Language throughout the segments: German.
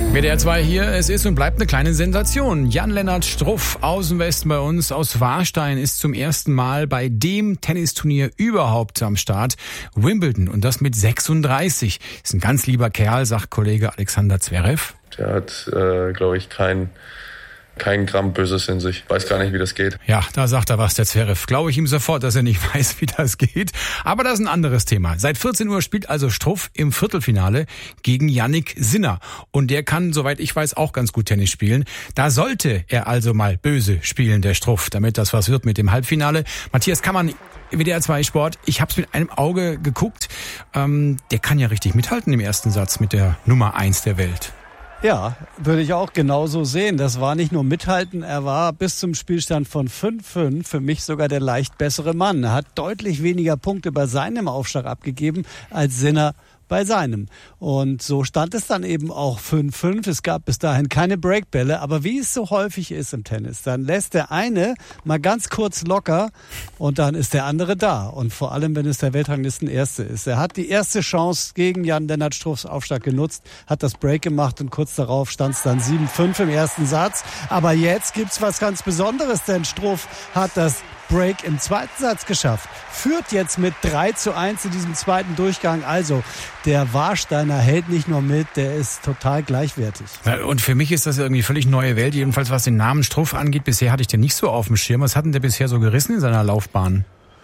WDR 2 hier, es ist und bleibt eine kleine Sensation. Jan-Lennart Struff, Außenwesten bei uns aus Warstein, ist zum ersten Mal bei dem Tennisturnier überhaupt am Start. Wimbledon, und das mit 36. Ist ein ganz lieber Kerl, sagt Kollege Alexander Zverev. Der hat, glaube ich, kein Gramm Böses in sich. Weiß gar nicht, wie das geht. Ja, da sagt er was, der Zverev. Glaube ich ihm sofort, dass er nicht weiß, wie das geht. Aber das ist ein anderes Thema. Seit 14 Uhr spielt also Struff im Viertelfinale gegen Jannik Sinner. Und der kann, soweit ich weiß, auch ganz gut Tennis spielen. Da sollte er also mal böse spielen, der Struff, damit das was wird mit dem Halbfinale. Matthias Kammann, WDR 2 Sport. Ich habe es mit einem Auge geguckt. Der kann ja richtig mithalten im ersten Satz mit der Nummer 1 der Welt. Ja, würde ich auch genauso sehen. Das war nicht nur mithalten, er war bis zum Spielstand von 5-5 für mich sogar der leicht bessere Mann. Er hat deutlich weniger Punkte bei seinem Aufschlag abgegeben als Sinner bei seinem. Und so stand es dann eben auch 5-5. Es gab bis dahin keine Breakbälle. Aber wie es so häufig ist im Tennis, dann lässt der eine mal ganz kurz locker und dann ist der andere da. Und vor allem, wenn es der Weltranglistenerste ist. Er hat die erste Chance gegen Jan-Lennart Struffs Aufschlag genutzt, hat das Break gemacht und kurz darauf stand es dann 7-5 im ersten Satz. Aber jetzt gibt's was ganz Besonderes, denn Struff hat das Break im zweiten Satz geschafft. Führt jetzt mit 3-1 in diesem zweiten Durchgang. Also der Warsteiner hält nicht nur mit, der ist total gleichwertig. Und für mich ist das irgendwie völlig neue Welt, jedenfalls was den Namen Struff angeht. Bisher hatte ich den nicht so auf dem Schirm. Was hat denn der bisher so gerissen in seiner Laufbahn?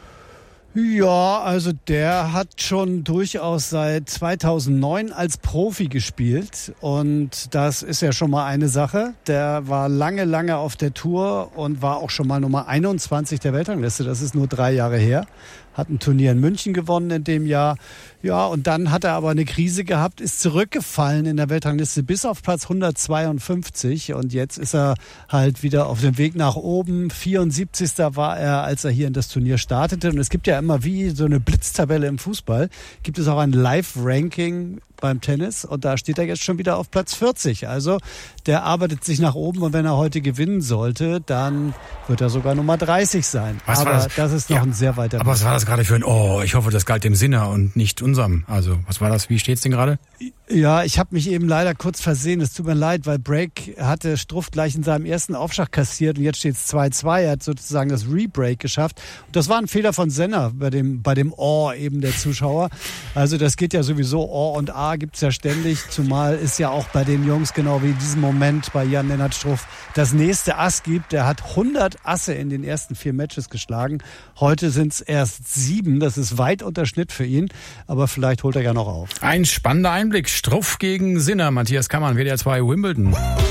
Ja, also der hat schon durchaus seit 2009 als Profi gespielt und das ist ja schon mal eine Sache. Der war lange auf der Tour und war auch schon mal Nummer 21 der Weltrangliste. Das ist nur 3 Jahre her. Hat ein Turnier in München gewonnen in dem Jahr. Ja, und dann hat er aber eine Krise gehabt, ist zurückgefallen in der Weltrangliste bis auf Platz 152. Und jetzt ist er halt wieder auf dem Weg nach oben. 74. war er, als er hier in das Turnier startete. Und es gibt ja immer wie so eine Blitztabelle im Fußball. Gibt es auch ein Live-Ranking beim Tennis und da steht er jetzt schon wieder auf Platz 40. Also der arbeitet sich nach oben und wenn er heute gewinnen sollte, dann wird er sogar Nummer 30 sein. Aber das ist noch ein sehr weiter Weg. Aber was war das gerade für ein ich hoffe, das galt dem Sinner und nicht unserem. Also was war das? Wie steht's denn gerade? Ja, ich habe mich eben leider kurz versehen. Es tut mir leid, weil Break hatte Struff gleich in seinem ersten Aufschlag kassiert und jetzt steht es 2-2. Er hat sozusagen das Rebreak geschafft. Und das war ein Fehler von Senna bei dem eben der Zuschauer. Also das geht ja sowieso und A gibt's ja ständig, zumal es ja auch bei den Jungs genau wie in diesem Moment bei Jan-Lennart Struff das nächste Ass gibt. Der hat 100 Asse in den ersten 4 Matches geschlagen. Heute sind es erst 7. Das ist weit unter Schnitt für ihn, aber vielleicht holt er ja noch auf. Ein spannender Einblick. Struff gegen Sinner. Matthias Kammann, WDR 2 Wimbledon.